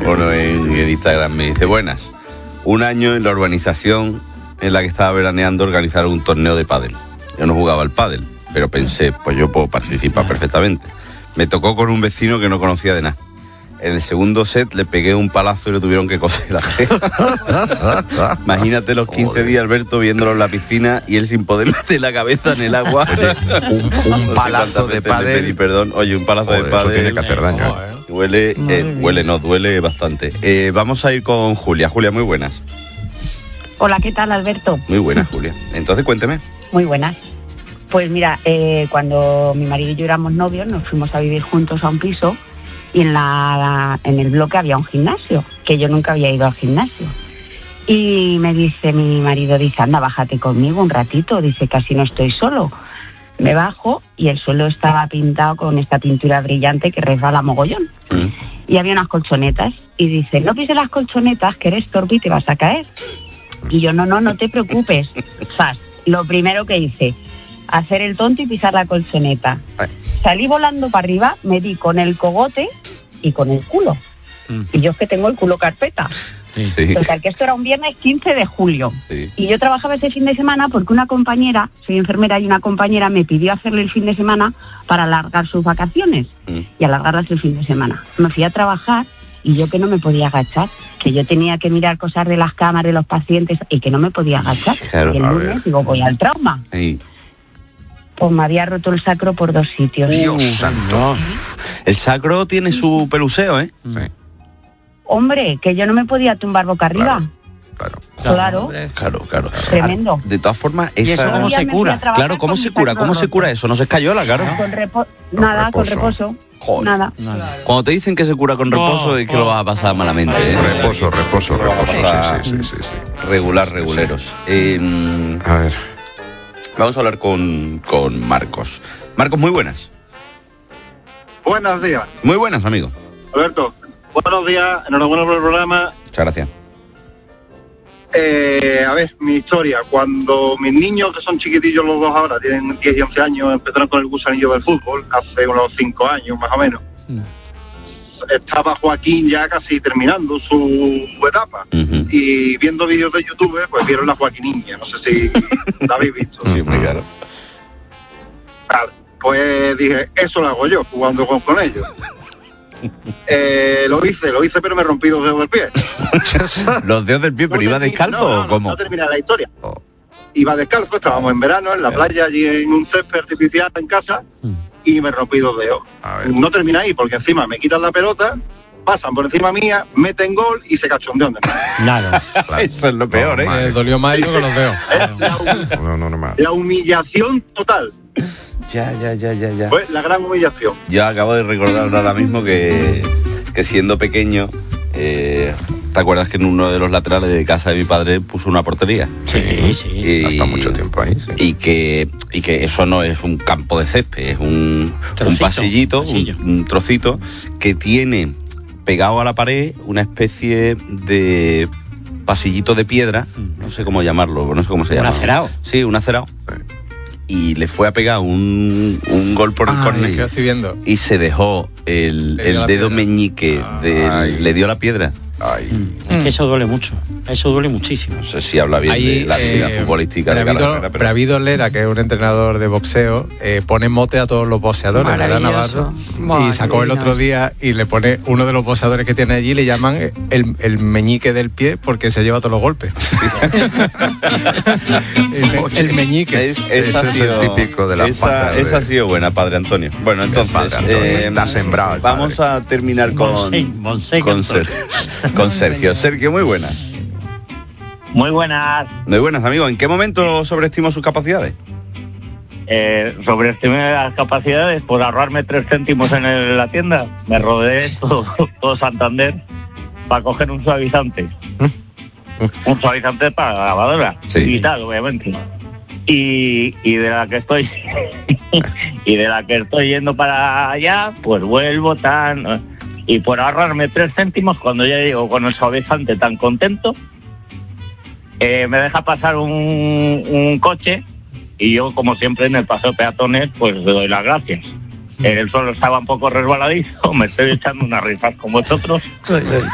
uno en Instagram me dice: buenas, un año en la urbanización en la que estaba veraneando organizaron un torneo de pádel. Yo no jugaba al pádel, pero pensé, pues yo puedo participar perfectamente. Me tocó con un vecino que no conocía de nada. En el segundo set le pegué un palazo y le tuvieron que coser la jeta. Imagínate los 15 días, Alberto, viéndolo en la piscina y él sin poder meter la cabeza en el agua. Oye, un palazo de pádel. Perdón, oye, un palazo de pádel. Eso tiene que hacer daño. Duele bastante. Vamos a ir con Julia. Julia, muy buenas. Hola, ¿qué tal, Alberto? Muy buenas, Julia. Entonces, cuénteme. Muy buenas. Pues mira, cuando mi marido y yo éramos novios, nos fuimos a vivir juntos a un piso y en el bloque había un gimnasio, que yo nunca había ido al gimnasio. Y me dice mi marido, anda, bájate conmigo un ratito, dice, casi no estoy solo. Me bajo y el suelo estaba pintado con esta pintura brillante que resbala mogollón. Y había unas colchonetas y dice, no pises las colchonetas, que eres torpe y te vas a caer. Y yo, no te preocupes. Zas, lo primero que hice, hacer el tonto y pisar la colchoneta. Salí volando para arriba, me di con el cogote y con el culo. Y yo es que tengo el culo carpeta. Sí. Total, que esto era un viernes 15 de julio. Sí. Y yo trabajaba ese fin de semana porque una compañera, soy enfermera, y una compañera me pidió hacerle el fin de semana para alargar sus vacaciones y alargarlas el fin de semana. Me fui a trabajar y yo que no me podía agachar, que yo tenía que mirar cosas de las camas de los pacientes y que no me podía agachar. Claro, y el lunes digo, voy al trauma. Sí. Pues me había roto el sacro por 2 sitios. Dios santo. El sacro tiene su peluseo, ¿eh? Sí. Hombre, que yo no me podía tumbar boca arriba. Claro. Tremendo. De todas formas, ¿Y eso cómo se cura? Claro, ¿cómo se cura? ¿Cómo se cura eso? ¿No se escayola, claro? Con reposo. Joder. Nada. Cuando te dicen que se cura con reposo es que lo vas a pasar malamente, ¿eh? Reposo. Sí. Reguleros. A ver. Vamos a hablar con Marcos. Marcos, muy buenas. Buenos días. Muy buenas, amigo. Alberto, buenos días, enhorabuena por el programa. Muchas gracias. A ver, mi historia. Cuando mis niños, que son chiquitillos los dos ahora, tienen 10 y 11 años, empezaron con el gusanillo del fútbol, hace unos 5 años más o menos. Estaba Joaquín ya casi terminando su etapa. Y viendo vídeos de YouTube, pues vieron la Joaquiniña. No sé si la habéis visto. Sí, muy claro. Vale, pues dije, eso lo hago yo, jugando con ellos. Lo hice, pero me rompí 2 dedos del pie. ¿Los dedos del pie? ¿Pero iba descalzo o cómo? No terminé la historia. Iba descalzo, estábamos en verano, en la playa, allí en un césped artificial en casa, y me rompí 2 dedos. No terminé ahí, porque encima me quitan la pelota, pasan por encima mía, meten gol y se cachondean de mí. Claro. Eso es lo peor, ¿eh? Me dolió más eso que los dedos. La humillación total. Ya. Fue la gran humillación. Yo acabo de recordar ahora mismo que siendo pequeño, ¿te acuerdas que en uno de los laterales de casa de mi padre puso una portería? Sí. Hasta mucho tiempo ahí. Sí. Y que eso no es un campo de césped, es un pasillito, un trocito que tiene pegado a la pared una especie de pasillito de piedra, no sé cómo llamarlo, no sé cómo se llama. ¿Un acerado? Sí, un acerado. Y le fue a pegar un gol por el córner que lo estoy viendo. y se dejó el dedo meñique, le dio la piedra. Es que eso duele mucho, eso duele muchísimo. No sé si habla bien de la vida futbolística de Carrera, pero David Olera, que es un entrenador de boxeo, pone mote a todos los boxeadores, ¿verdad, Navarro? Y sacó el otro día y le pone uno de los boxeadores que tiene allí, le llaman el meñique del pie porque se lleva todos los golpes. el meñique. Ese es el típico de la esa ha sido buena, Padre Antonio. Bueno, entonces está sembrado. Vamos a terminar con Sergio. Sergio, muy buenas. Muy buenas. Muy buenas, amigo. ¿En qué momento sobreestimó sus capacidades? Sobreestimé las capacidades por ahorrarme 3 céntimos en la tienda. Me rodeé todo Santander para coger un suavizante. Un suavizante para la lavadora. Sí. Digital, obviamente. Y de la que estoy yendo para allá, pues vuelvo y por ahorrarme 3 céntimos, cuando ya llego con el suavizante tan contento, me deja pasar un coche y yo, como siempre, en el paseo peatones, pues le doy las gracias. El suelo estaba un poco resbaladizo, me estoy echando unas risas con vosotros.